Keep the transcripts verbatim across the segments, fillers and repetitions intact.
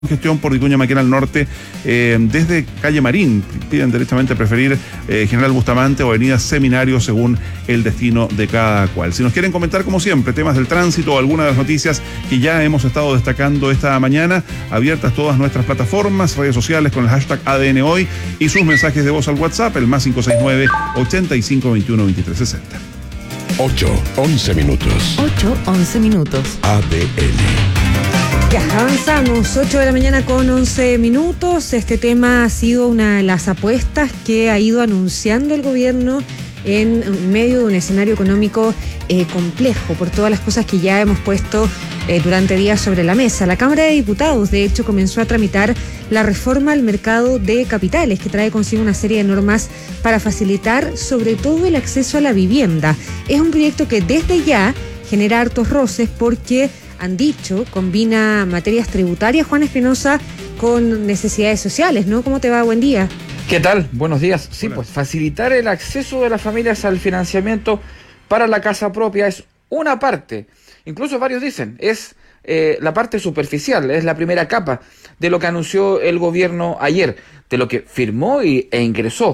Gestión por Vicuña Maquena al norte, eh, desde calle Marín. Piden derechamente preferir eh, General Bustamante o Avenida Seminario según el destino de cada cual. Si nos quieren comentar, como siempre, temas del tránsito o alguna de las noticias que ya hemos estado destacando esta mañana, abiertas todas nuestras plataformas, redes sociales con el hashtag A D N Hoy y sus mensajes de voz al WhatsApp, el más cinco seis nueve, ochenta y cinco, veintiuno, veintitrés, sesenta. ocho, once minutos. ocho, once minutos. A D N. Ya, avanzamos, ocho de la mañana con once minutos. Este tema ha sido una de las apuestas que ha ido anunciando el gobierno en medio de un escenario económico eh, complejo por todas las cosas que ya hemos puesto eh, durante días sobre la mesa. La Cámara de Diputados, de hecho, comenzó a tramitar la reforma al mercado de capitales, que trae consigo una serie de normas para facilitar sobre todo el acceso a la vivienda. Es un proyecto que desde ya genera hartos roces porque han dicho, combina materias tributarias, Juan Espinosa, con necesidades sociales, ¿no? ¿Cómo te va? Buen día. ¿Qué tal? Buenos días. Sí, Hola. Pues facilitar el acceso de las familias al financiamiento para la casa propia es una parte. Incluso varios dicen, es eh, la parte superficial, es la primera capa de lo que anunció el gobierno ayer, de lo que firmó y, e ingresó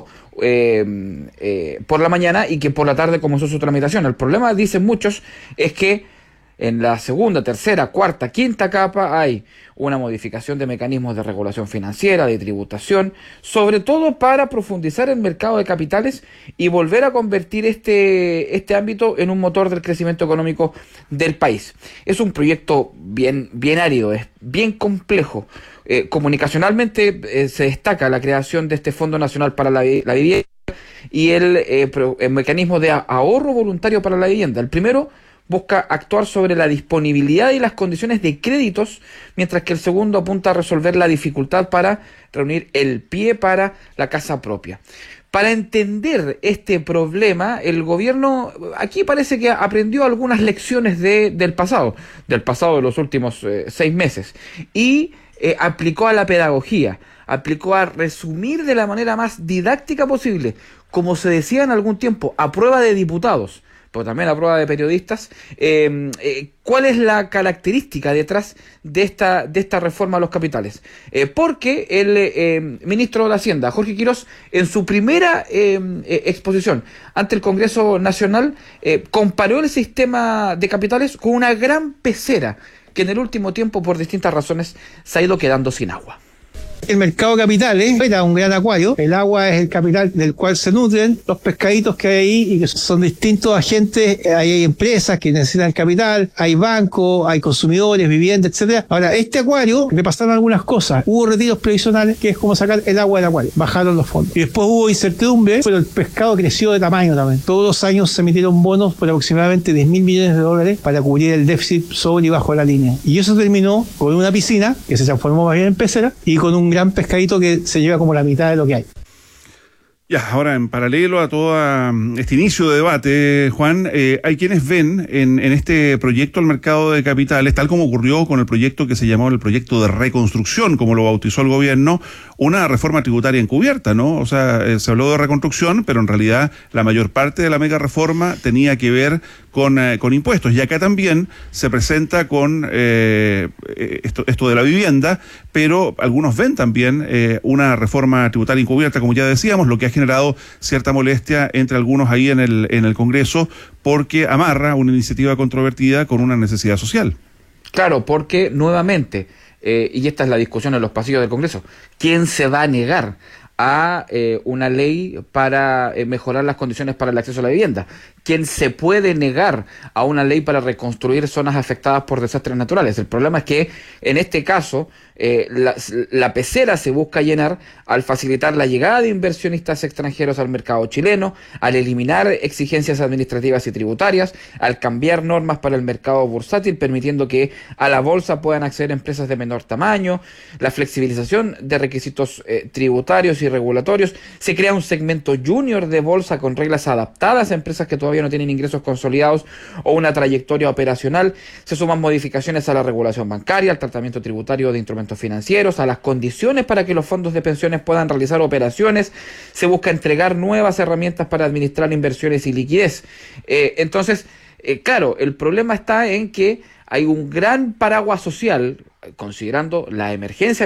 eh, eh, por la mañana y que por la tarde comenzó su tramitación. El problema, dicen muchos, es que en la segunda, tercera, cuarta, quinta capa hay una modificación de mecanismos de regulación financiera, de tributación, sobre todo para profundizar el mercado de capitales y volver a convertir este, este ámbito en un motor del crecimiento económico del país. Es un proyecto bien, bien árido, es bien complejo. Eh, comunicacionalmente eh, se destaca la creación de este Fondo Nacional para la, la Vivienda y el, eh, pro, el mecanismo de ahorro voluntario para la vivienda. El primero busca actuar sobre la disponibilidad y las condiciones de créditos, mientras que el segundo apunta a resolver la dificultad para reunir el pie para la casa propia. Para entender este problema, el gobierno aquí parece que aprendió algunas lecciones de, del pasado, del pasado de los últimos eh, seis meses, y eh, aplicó a la pedagogía, aplicó a resumir de la manera más didáctica posible, como se decía en algún tiempo, a prueba de diputados, pero también a prueba de periodistas, eh, eh, ¿cuál es la característica detrás de esta, de esta reforma a los capitales? Eh, porque el eh, ministro de Hacienda, Jorge Quirós, en su primera eh, eh, exposición ante el Congreso Nacional, eh, comparó el sistema de capitales con una gran pecera que en el último tiempo, por distintas razones, se ha ido quedando sin agua. El mercado de capitales era un gran acuario. El agua es el capital del cual se nutren los pescaditos que hay ahí y que son distintos agentes. Hay, hay empresas que necesitan capital, hay bancos, hay consumidores, viviendas, etcétera. Ahora, este acuario le pasaron algunas cosas. Hubo retiros previsionales, que es como sacar el agua del acuario. Bajaron los fondos. Y después hubo incertidumbre, pero el pescado creció de tamaño también. Todos los años se emitieron bonos por aproximadamente diez mil millones de dólares para cubrir el déficit sobre y bajo la línea. Y eso terminó con una piscina que se transformó más bien en pecera y con un gran pescadito que se lleva como la mitad de lo que hay. Ya, ahora en paralelo a todo este inicio de debate, Juan, eh, hay quienes ven en, en este proyecto al mercado de capitales, tal como ocurrió con el proyecto que se llamó el proyecto de reconstrucción, como lo bautizó el gobierno, una reforma tributaria encubierta, ¿no? O sea, eh, se habló de reconstrucción, pero en realidad la mayor parte de la mega reforma tenía que ver con, eh, con impuestos. Y acá también se presenta con eh, esto, esto de la vivienda, pero algunos ven también eh, una reforma tributaria encubierta, como ya decíamos, lo que ha generado cierta molestia entre algunos ahí en el, en el Congreso, porque amarra una iniciativa controvertida con una necesidad social. Claro, porque nuevamente, eh, y esta es la discusión en los pasillos del Congreso, ¿quién se va a negar a eh, una ley para eh, mejorar las condiciones para el acceso a la vivienda? ¿Quién se puede negar a una ley para reconstruir zonas afectadas por desastres naturales? El problema es que en este caso eh, la, la pecera se busca llenar al facilitar la llegada de inversionistas extranjeros al mercado chileno, al eliminar exigencias administrativas y tributarias, al cambiar normas para el mercado bursátil, permitiendo que a la bolsa puedan acceder empresas de menor tamaño, la flexibilización de requisitos eh, tributarios y regulatorios. Se crea un segmento junior de bolsa con reglas adaptadas a empresas que todavía no tienen ingresos consolidados o una trayectoria operacional. Se suman modificaciones a la regulación bancaria, al tratamiento tributario de instrumentos financieros, a las condiciones para que los fondos de pensiones puedan realizar operaciones. Se busca entregar nuevas herramientas para administrar inversiones y liquidez. Eh, entonces, eh, claro, el problema está en que hay un gran paraguas social considerando la emergencia